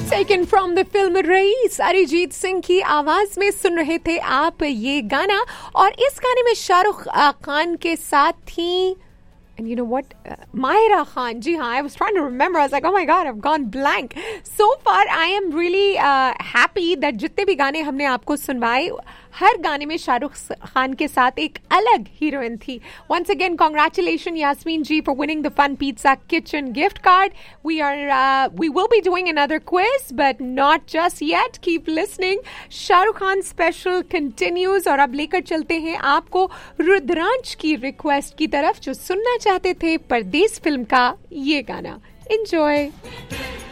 Taken from the film rice, Arijit Singh की आवाज में सुन रहे थे आप ये गाना। और इस गाने में शाहरुख खान के साथ थी, and you know what, Mahira Khan. जी हाँ, I was trying to remember. I was like, oh my God, I've gone blank. So far, I am really happy that जितने भी गाने हमने आपको सुनवाए, हर गाने में शाहरुख खान के साथ एक अलग हीरोइन थी. Once again, congratulations, Yasmin ji, for winning the Fun Pizza Kitchen gift card. We will be doing another quiz, but not just yet. Keep listening. Shahrukh Khan special continues और अब लेकर चलते हैं आपको रुद्रांश की रिक्वेस्ट की तरफ, जो सुनना चाहते थे परदेस फिल्म का ये गाना. Enjoy.